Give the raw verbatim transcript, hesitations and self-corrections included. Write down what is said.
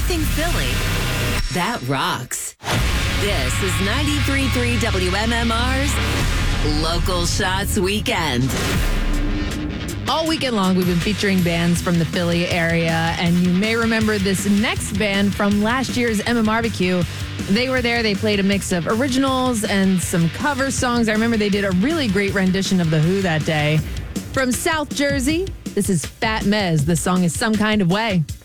everything Philly that rocks. This is ninety-three point three W M M R's Local Shots Weekend. All weekend long, we've been featuring bands from the Philly area, and you may remember this next band from last year's M M R B Q. They were there. They played a mix of originals and some cover songs. I remember they did a really great rendition of The Who that day. From South Jersey, this is Fat Mez. The song is Some Kind of Way.